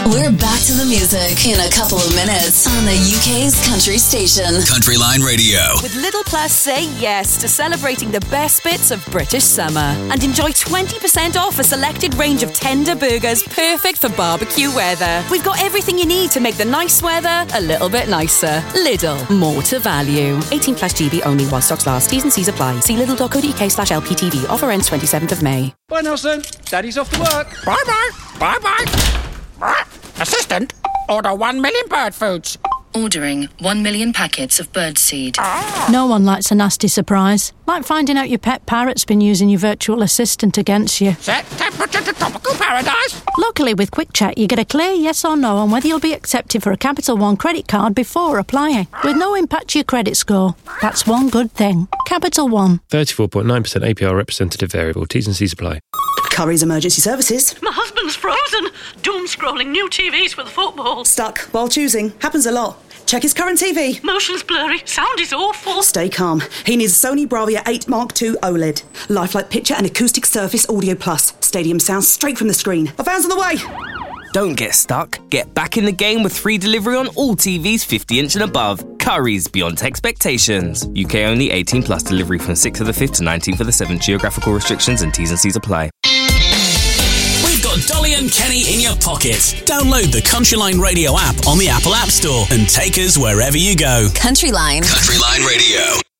We're back to the music in a couple of minutes on the UK's country station. Country Line Radio. With Lidl Plus, say yes to celebrating the best bits of British summer. And enjoy 20% off a selected range of tender burgers perfect for barbecue weather. We've got everything you need to make the nice weather a little bit nicer. Lidl, more to value. 18 plus GB only while stocks last. T's and C's apply. See lidl.co.uk/LPTV. Offer ends 27th of May. Bye, Nelson. Daddy's off to work. Bye-bye. Bye-bye. Assistant, order 1 million bird foods. Ordering 1 million packets of birdseed. No one likes a nasty surprise. Like finding out your pet parrot's been using your virtual assistant against you. Set temperature to tropical paradise. Luckily, with Quick Check, you get a clear yes or no on whether you'll be accepted for a Capital One credit card before applying, with no impact to your credit score. That's one good thing. Capital One. 34.9% APR representative variable. T's and C's apply. Curry's Emergency Services. My husband's frozen. Doom scrolling new TVs for the football. Stuck while choosing. Happens a lot. Check his current TV. Motion's blurry. Sound is awful. Stay calm. He needs a Sony Bravia 8 Mark II OLED. Lifelike picture and acoustic surface audio plus. Stadium sound straight from the screen. A van's on the way. Don't get stuck. Get back in the game with free delivery on all TVs 50-inch and above. Curry's beyond expectations. UK only. 18 plus. Delivery from 6th of the 5th to 19th of the 7th. Geographical restrictions and T's and C's apply. We've got Dolly and Kenny in your pocket. Download the Country Line Radio app on the Apple App Store and take us wherever you go. Country Line. Country Line Radio.